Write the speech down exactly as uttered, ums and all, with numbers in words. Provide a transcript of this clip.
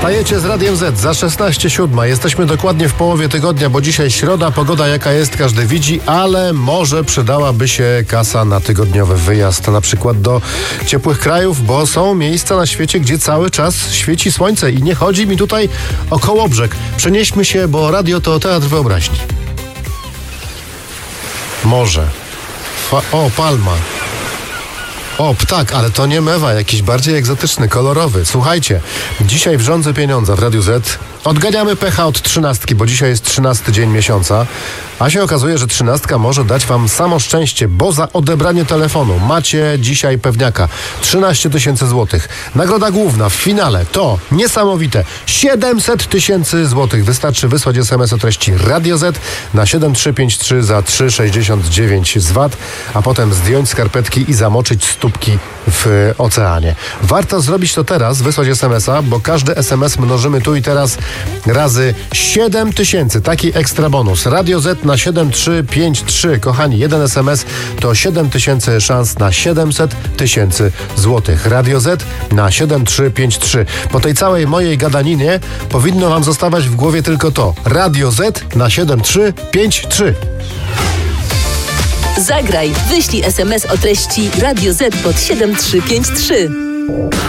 Wstajecie z Radiem Z za szesnaście siódma. Jesteśmy dokładnie w połowie tygodnia, bo dzisiaj środa, pogoda jaka jest, każdy widzi, ale może przydałaby się kasa na tygodniowy wyjazd, na przykład do ciepłych krajów, bo są miejsca na świecie, gdzie cały czas świeci słońce i nie chodzi mi tutaj o Kołobrzeg. Przenieśmy się, bo radio to teatr wyobraźni. Morze. Fa- o, palma. O, ptak, ale to nie mewa, jakiś bardziej egzotyczny, kolorowy. Słuchajcie, dzisiaj w Rządze Pieniądza w Radiu Z odganiamy pecha od trzynastki, bo dzisiaj jest trzynasty dzień miesiąca, a się okazuje, że trzynastka może dać wam samo szczęście, bo za odebranie telefonu macie dzisiaj pewniaka trzynaście tysięcy złotych. Nagroda główna w finale to niesamowite siedemset tysięcy złotych. Wystarczy wysłać es em es o treści Radio Z na siedem trzy pięć trzy za trzy sześćdziesiąt dziewięć z V A T, a potem zdjąć skarpetki i zamoczyć stópki w oceanie. Warto zrobić to teraz, wysłać es em es a, bo każdy es em es mnożymy tu i teraz razy siedem tysięcy. Taki ekstra bonus. Radio Z na siedem trzy pięć trzy. Kochani, jeden es em es to siedem tysięcy szans na siedemset tysięcy złotych. Radio Z na siedem trzy pięć trzy. Po tej całej mojej gadaninie powinno wam zostawać w głowie tylko to. Radio Z na siedem trzy pięć trzy. Zagraj, wyślij es em es o treści Radio Z pod siedem trzy pięć trzy.